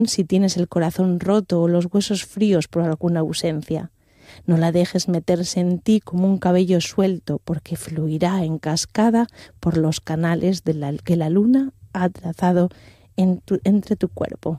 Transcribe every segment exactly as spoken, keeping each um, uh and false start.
si tienes el corazón roto o los huesos fríos por alguna ausencia. No la dejes meterse en ti como un cabello suelto, porque fluirá en cascada por los canales de la, que la luna ha trazado en tu, entre tu cuerpo.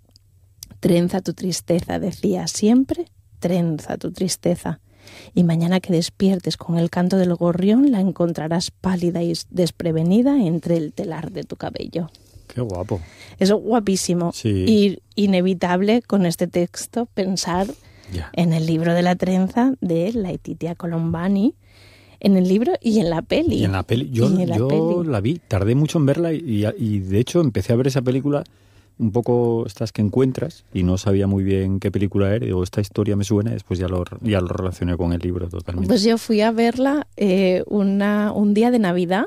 Trenza tu tristeza, decía siempre, trenza tu tristeza. Y mañana que despiertes con el canto del gorrión, la encontrarás pálida y desprevenida entre el telar de tu cabello. Qué guapo. Es guapísimo. Sí. Y inevitable con este texto pensar Ya. en el libro de la trenza de Laetitia Colombani, en el libro y en la peli. Y en la peli. Yo, Y en la yo peli. la vi, tardé mucho en verla y, y de hecho empecé a ver esa película un poco estas que encuentras y no sabía muy bien qué película era. Digo, esta historia me suena y después ya lo, ya lo relacioné con el libro totalmente. Pues yo fui a verla eh, una, un día de Navidad,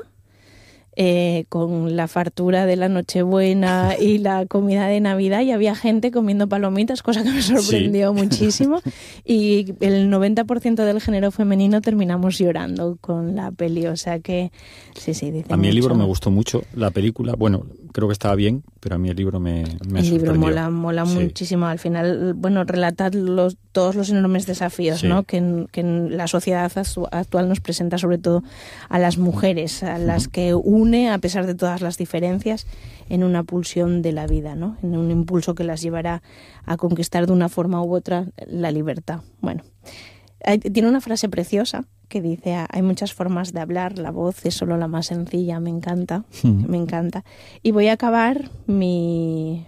eh, con la fartura de la Nochebuena y la comida de Navidad, y había gente comiendo palomitas, cosa que me sorprendió Sí. muchísimo. Y el noventa por ciento del género femenino terminamos llorando con la peli, o sea que sí, sí, dice A mí el mucho. libro me gustó mucho, la película, bueno, creo que estaba bien, pero a mí el libro me, me El libro sorprendió. mola, mola Sí. muchísimo. Al final, bueno, relata los, todos los enormes desafíos, Sí. ¿no? que, en, que en la sociedad actu- actual nos presenta, sobre todo a las mujeres, a las Ujú. que une, a pesar de todas las diferencias, en una pulsión de la vida, ¿no? En un impulso que las llevará a conquistar de una forma u otra la libertad. Bueno, hay- tiene una frase preciosa que dice: hay muchas formas de hablar, la voz es solo la más sencilla. Me encanta, Ujú. me encanta. Y voy a acabar mi,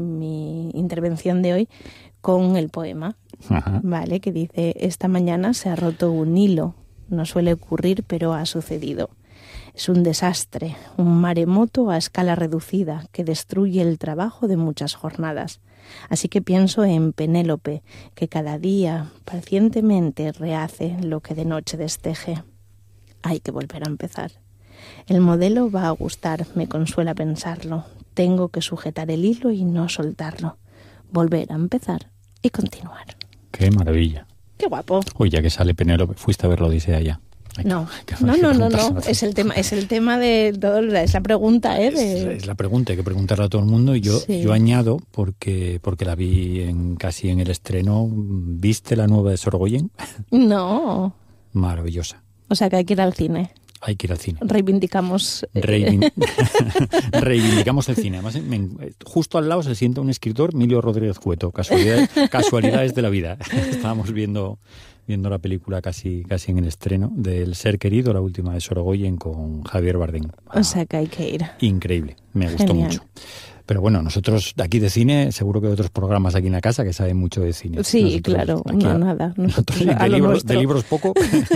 mi intervención de hoy con el poema, Ajá. ¿vale? Que dice: esta mañana se ha roto un hilo. No suele ocurrir, pero ha sucedido. Es un desastre, un maremoto a escala reducida que destruye el trabajo de muchas jornadas. Así que pienso en Penélope, que cada día pacientemente rehace lo que de noche desteje. Hay que volver a empezar. El modelo va a gustar, me consuela pensarlo. Tengo que sujetar el hilo y no soltarlo. Volver a empezar y continuar. Qué maravilla. ¡Qué guapo! Oye, ya que sale Penélope, fuiste a ver la Odisea ya. Hay que- No, hay que- no, hay que no, no, preguntárselo no. a Es el tema, es el tema de todo, es la pregunta, ¿eh? Es, De... es la pregunta, hay que preguntarle a todo el mundo. Y yo, Sí. yo añado, porque porque la vi en casi en el estreno, ¿viste la nueva de Sorogoyen? No. Maravillosa. O sea que hay que ir al cine. Hay que ir al cine. Reivindicamos. eh, Reivin- Reivindicamos el cine. Además, me- justo al lado se sienta un escritor, Emilio Rodríguez Cueto. Casualidades, casualidades de la vida. Estábamos viendo viendo la película casi casi en el estreno del Ser Querido, la última de Sorogoyen con Javier Bardem. O sea que hay que ir. Increíble, me gustó Genial. mucho. Pero bueno, nosotros de aquí de cine, seguro que hay otros programas aquí en la casa que saben mucho de cine. Sí, Nosotros claro. aquí- No, nada. Nosotros nosotros a de, lo libros, nuestro. de libros poco.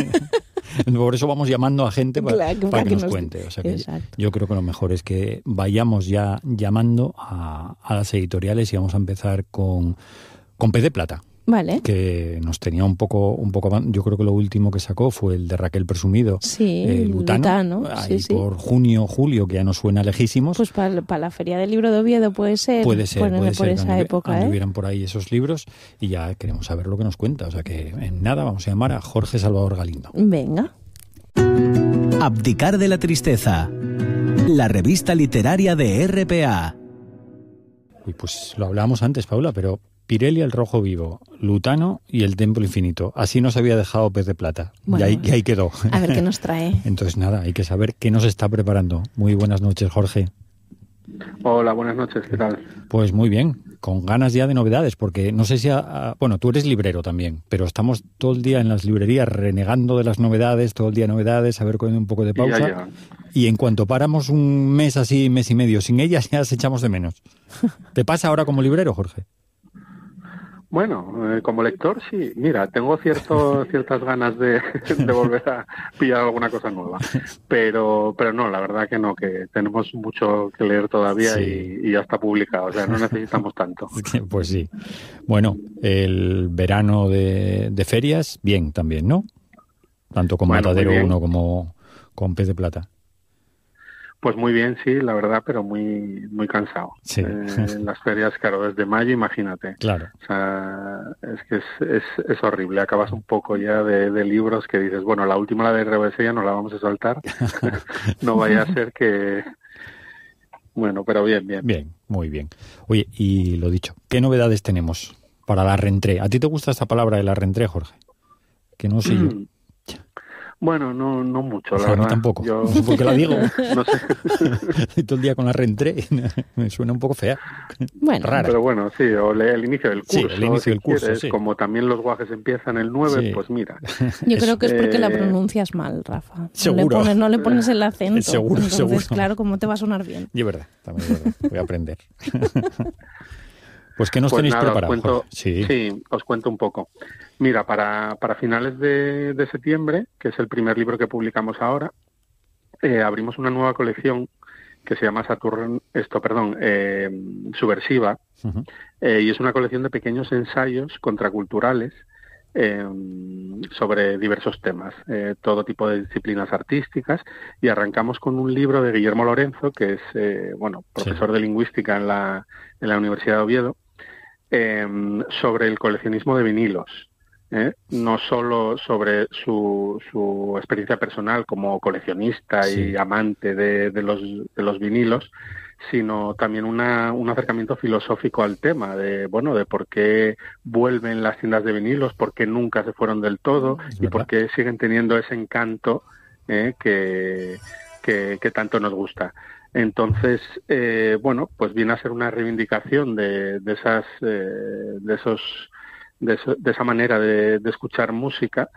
Por eso vamos llamando a gente para, Claro, para para que, que nos, nos- cuente. O sea que Exacto. yo creo que lo mejor es que vayamos ya llamando a, a las editoriales y vamos a empezar con, con Pez de Plata, Vale. que nos tenía un poco, un poco avan- yo creo que lo último que sacó fue el de Raquel Presumido, Sí, eh, Lutano, Lutano, ahí sí, sí. por junio, julio, que ya nos suena lejísimos. Pues para, para la Feria del Libro de Oviedo puede ser. Puede ser, Ponele puede por ser, esa anduvi- época, ¿eh? anduvieran por ahí esos libros y ya queremos saber lo que nos cuenta. O sea que en nada vamos a llamar a Jorge Salvador Galindo. Venga. Abdicar de la tristeza. La revista literaria de R P A. Uy, pues lo hablábamos antes, Paula, pero Pirelli, el Rojo Vivo, Lutano y el Templo Infinito. Así nos había dejado Pez de Plata. Bueno, y, ahí, y ahí quedó. A ver qué nos trae. Entonces nada, hay que saber qué nos está preparando. Muy buenas noches, Jorge. Hola, buenas noches, ¿qué tal? Pues muy bien, con ganas ya de novedades, porque no sé si... A, a- bueno, tú eres librero también, pero estamos todo el día en las librerías renegando de las novedades, todo el día novedades, a ver con un poco de Y ya pausa. llegan. Y en cuanto paramos un mes así, mes y medio sin ellas, ya las echamos de menos. ¿Te pasa ahora como librero, Jorge? Bueno, eh, como lector sí, mira, tengo cierto, ciertas ganas de, de volver a pillar alguna cosa nueva, pero pero no, la verdad que no, que tenemos mucho que leer todavía Sí. y, y ya está publicado, o sea, no necesitamos tanto. Pues sí. Bueno, el verano de, de ferias, bien también, ¿no? Tanto con Bueno, muy Matadero bien. uno como con Pez de Plata. Pues muy bien, sí, la verdad, pero muy muy cansado. Sí. Eh, las ferias, claro, desde mayo, imagínate. Claro. O sea, es que es, es, es horrible. Acabas un poco ya de, de libros que dices, bueno, la última, la de Revesella, no la vamos a saltar. No vaya a ser que Bueno, pero bien, bien. Bien, muy bien. Oye, y lo dicho, ¿qué novedades tenemos para la rentrée? ¿A ti te gusta esta palabra de la rentrée, Jorge? Que no sé yo. Bueno, no, no mucho, O la sea, a mí verdad. tampoco. Yo... No sé por qué la digo. No sé. Todo el día con la rentrée me suena un poco fea. Bueno, rara. Pero bueno, sí, o le- el inicio del curso. Sí, el inicio si del curso, quieres, sí. Como también los guajes empiezan el nueve, Sí. pues mira. yo creo que es porque la Eh, pronuncias mal, Rafa. No le seguro. pones, no le pones el acento. Seguro, Entonces, seguro. claro, ¿cómo te va a sonar bien? Y es verdad, también es verdad. Voy a aprender. Pues, ¿qué nos Pues tenéis nada, os preparado, cuento, Jorge? Sí. sí, os cuento un poco. Mira, para, para finales de, de septiembre, que es el primer libro que publicamos ahora, eh, abrimos una nueva colección que se llama Saturn, esto, perdón, eh, Subversiva, Uh-huh. eh, y es una colección de pequeños ensayos contraculturales eh, sobre diversos temas, eh, todo tipo de disciplinas artísticas, y arrancamos con un libro de Guillermo Lorenzo, que es, eh, bueno, profesor Sí. de lingüística en la, en la Universidad de Oviedo, eh, sobre el coleccionismo de vinilos. ¿eh? No solo sobre su, su experiencia personal como coleccionista Sí. y amante de, de, los, de los vinilos, sino también una, un acercamiento filosófico al tema de, bueno, de por qué vuelven las tiendas de vinilos, por qué nunca se fueron del todo Es y verdad. por qué siguen teniendo ese encanto ¿eh? que, que, que tanto nos gusta. Entonces, eh, bueno, pues viene a ser una reivindicación de, de esas, eh, de esos, de, eso, de esa manera de, de escuchar música.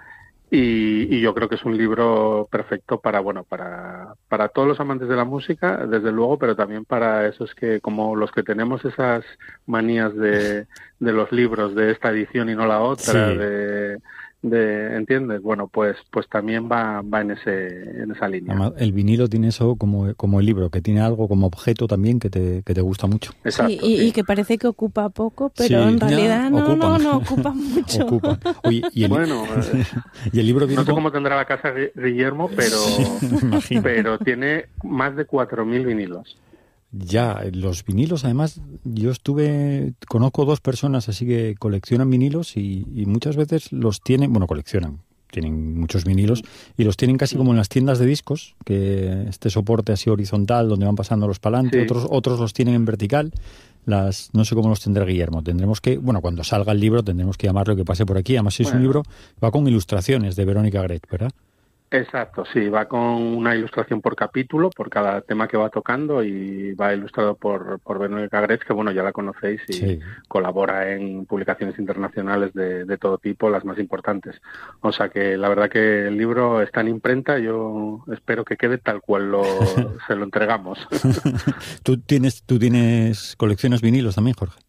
Y, y yo creo que es un libro perfecto para, bueno, para, para todos los amantes de la música, desde luego, pero también para esos que, como los que tenemos esas manías de, de los libros, de esta edición y no la otra, Sí. de, de, ¿entiendes? Bueno, pues, pues también va, va en ese, en esa línea. Además, el vinilo tiene eso como, como el libro, que tiene algo como objeto también que te, que te gusta mucho. Exacto, sí, y, sí. y que parece que ocupa poco, pero Sí, en ya, realidad no, ocupa. no, no ocupa mucho. Ocupa. Oye, y el, Bueno, eh, y el libro viene no sé con... cómo tendrá la casa Gui- Guillermo, pero, Me imagino. pero tiene más de cuatro mil vinilos. Ya, los vinilos, además, yo estuve, conozco dos personas así que coleccionan vinilos y, y muchas veces los tienen, bueno, coleccionan, tienen muchos vinilos y los tienen casi como en las tiendas de discos, que este soporte así horizontal donde van pasando los palantes, Sí. otros otros los tienen en vertical. Las, no sé cómo los tendrá Guillermo. Tendremos que, bueno, cuando salga el libro tendremos que llamarlo que pase por aquí. Además, si es un Bueno. libro, va con ilustraciones de Verónica Gret, ¿verdad? Exacto, sí, va con una ilustración por capítulo, por cada tema que va tocando, y va ilustrado por, por Verónica Gretz, que bueno, ya la conocéis y Sí. colabora en publicaciones internacionales de, de todo tipo, las más importantes. O sea que la verdad que el libro está en imprenta, yo espero que quede tal cual lo, se lo entregamos. ¿Tú tienes, tú tienes colecciones vinilos también, Jorge?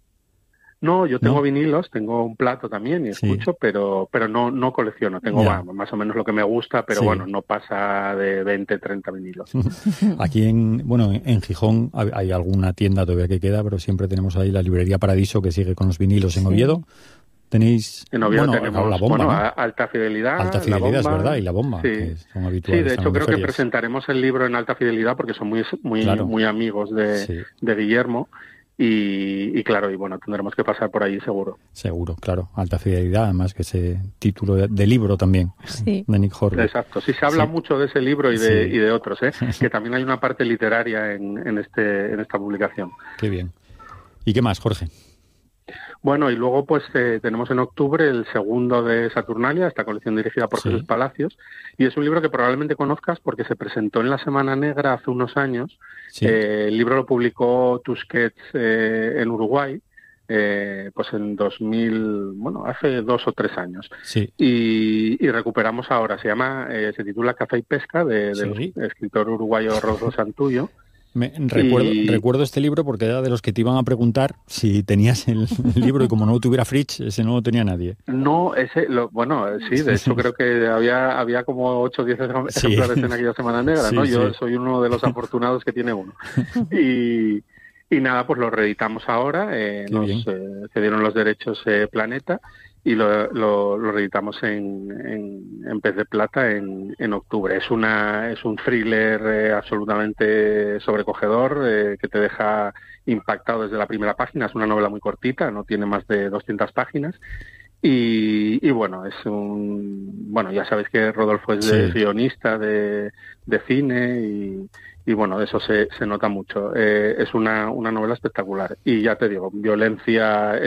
No, yo tengo ¿No? vinilos, tengo un plato también y Sí. escucho, pero pero no no colecciono. Tengo Ya. va, más o menos lo que me gusta, pero Sí. bueno, no pasa de veinte, treinta vinilos. Aquí en, bueno, en, en Gijón hay, hay alguna tienda todavía que queda, pero siempre tenemos ahí la librería Paradiso que sigue con los vinilos en Sí. Oviedo. Tenéis, En Oviedo bueno, tenemos la bomba, bueno, ¿no? a- Alta Fidelidad. Alta La Fidelidad, es Bomba. verdad, y la bomba, Sí. que son Sí, habituales. de hecho también creo que ferias. presentaremos el libro en Alta Fidelidad porque son muy muy Claro. muy amigos de, Sí. de Guillermo y, y claro, y bueno, tendremos que pasar por allí seguro. Seguro, claro. Alta Fidelidad, además que ese título de, de libro también, Sí. de Nick Horby. Exacto, sí se habla Sí. mucho de ese libro y de, Sí. y de otros, ¿eh? que también hay una parte literaria en, en, este, en esta publicación. Qué bien. ¿Y qué más, Jorge? Bueno, y luego pues eh, tenemos en octubre el segundo de Saturnalia, esta colección dirigida por Sí. Jesús Palacios, y es un libro que probablemente conozcas porque se presentó en la Semana Negra hace unos años. Sí. Eh, el libro lo publicó Tusquets eh, en Uruguay, eh, pues en dos mil, bueno, hace dos o tres años. Sí. Y, y recuperamos ahora, se llama, eh, se titula Caza y Pesca, de, del Sí. escritor uruguayo Rodolfo Santullo. Me, recuerdo, Y- recuerdo este libro porque era de los que te iban a preguntar si tenías el, el libro y como no tuviera Fritz, ese no lo tenía nadie. No, ese, lo, bueno, sí, de hecho creo que había había como ocho o diez Sí. ejemplares en aquella Semana Negra, Sí, ¿no? Yo sí. soy uno de los afortunados que tiene uno. Y, y nada, pues lo reeditamos ahora, eh, Qué nos bien. eh, cedieron los derechos eh, Planeta y lo, lo, lo reeditamos en, en, en Pez de Plata en, en octubre. Es una es un thriller eh, absolutamente sobrecogedor eh, que te deja impactado desde la primera página. Es una novela muy cortita, no tiene más de doscientas páginas. Y, y bueno, es un... Bueno, ya sabéis que Rodolfo es de Sí. guionista de, de cine y, y bueno, eso se, se nota mucho. Eh, es una, una novela espectacular. Y ya te digo, violencia